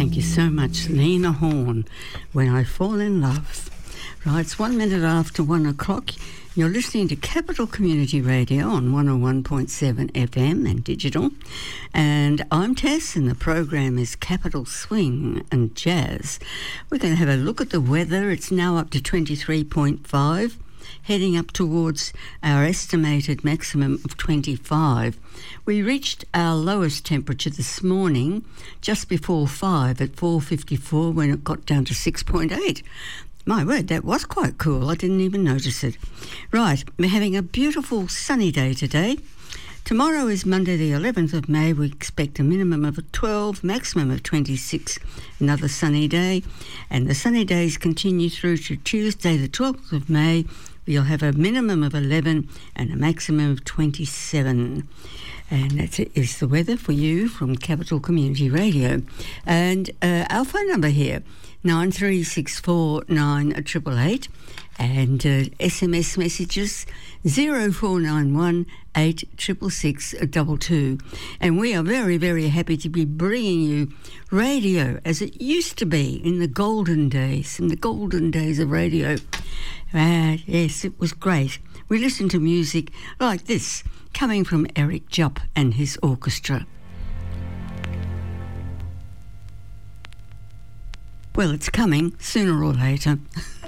Thank you so much, Lena Horne, When I Fall in Love. Right, it's 1 minute after 1 o'clock. You're listening to Capital Community Radio on 101.7 FM and digital. And I'm Tess, and the program is Capital Swing and Jazz. We're going to have a look at the weather. It's now up to 23.5. Heading up towards our estimated maximum of 25. We reached our lowest temperature this morning just before 5 at 4:54 when it got down to 6.8. My word, that was quite cool. I didn't even notice it. Right, we're having a beautiful sunny day today. Tomorrow is Monday the 11th of May. We expect a minimum of 12, maximum of 26, another sunny day. And the sunny days continue through to Tuesday the 12th of May. We'll have a minimum of 11 and a maximum of 27. And that is the weather for you from Capital Community Radio. And our phone number here, 93649888, and SMS messages 0491 866 And we are very, very happy to be bringing you radio as it used to be in the golden days, of radio. Yes, it was great. We listened to music like this, coming from Eric Jupp and his orchestra. Well, it's coming sooner or later.